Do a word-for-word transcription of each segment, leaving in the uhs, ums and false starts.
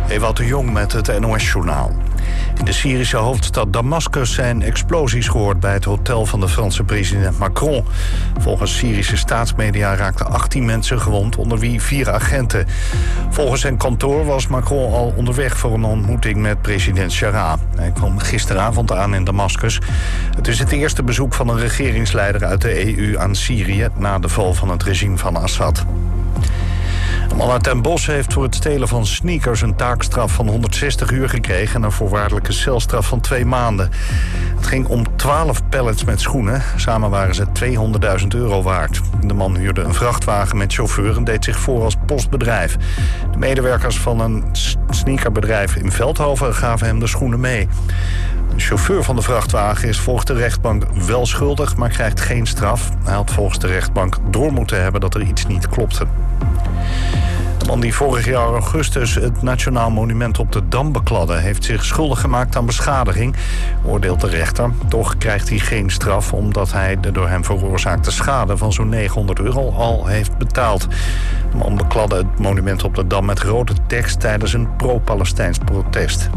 Ewout de Jong met het N O S-journaal. In de Syrische hoofdstad Damascus zijn explosies gehoord bij het hotel van de Franse president Macron. Volgens Syrische staatsmedia raakten achttien mensen gewond, onder wie vier agenten. Volgens zijn kantoor was Macron al onderweg voor een ontmoeting met president Chara. Hij kwam gisteravond aan in Damascus. Het is het eerste bezoek van een regeringsleider uit de E U aan Syrië na de val van het regime van Assad. Een man uit Den Bosch heeft voor het stelen van sneakers een taakstraf van honderdzestig uur gekregen en een voorwaardelijke celstraf van twee maanden. Het ging om twaalf pallets met schoenen. Samen waren ze tweehonderdduizend euro waard. De man huurde een vrachtwagen met chauffeur en deed zich voor als postbedrijf. De medewerkers van een sneakerbedrijf in Veldhoven gaven hem de schoenen mee. De chauffeur van de vrachtwagen is volgens de rechtbank wel schuldig, maar krijgt geen straf. Hij had volgens de rechtbank door moeten hebben dat er iets niet klopte. De man die vorig jaar augustus het Nationaal Monument op de Dam bekladde, heeft zich schuldig gemaakt aan beschadiging, oordeelt de rechter. Toch krijgt hij geen straf omdat hij de door hem veroorzaakte schade van zo'n negenhonderd euro al heeft betaald. De man bekladde het monument op de Dam met rode tekst tijdens een pro-Palestijns protest.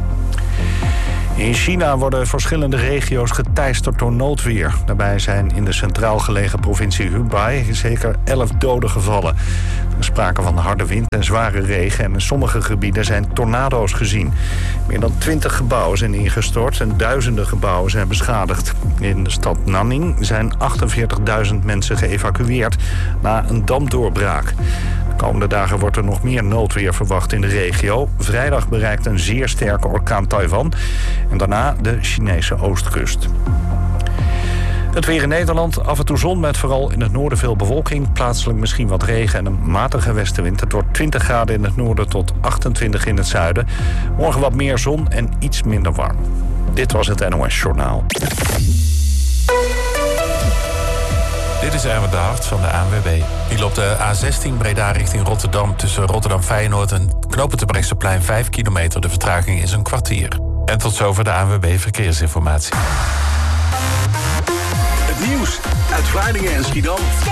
In China worden verschillende regio's geteisterd door noodweer. Daarbij zijn in de centraal gelegen provincie Hubei zeker elf doden gevallen. Er is sprake van harde wind en zware regen en in sommige gebieden zijn tornado's gezien. Meer dan twintig gebouwen zijn ingestort en duizenden gebouwen zijn beschadigd. In de stad Nanning zijn achtenveertigduizend mensen geëvacueerd na een damdoorbraak. De komende dagen wordt er nog meer noodweer verwacht in de regio. Vrijdag bereikt een zeer sterke orkaan Taiwan en daarna de Chinese oostkust. Het weer in Nederland, af en toe zon met vooral in het noorden veel bewolking. Plaatselijk misschien wat regen en een matige westenwind. Het wordt twintig graden in het noorden tot achtentwintig in het zuiden. Morgen wat meer zon en iets minder warm. Dit was het N O S-journaal. Dit is Erwin de Hart van de A N W B. Viel op de A zestien Breda richting Rotterdam tussen Rotterdam-Feyenoord en knooppunt Terbrechtseplein vijf kilometer. De vertraging is een kwartier. En tot zover de A N W B Verkeersinformatie. Het nieuws uit Vlaardingen en Schiedam.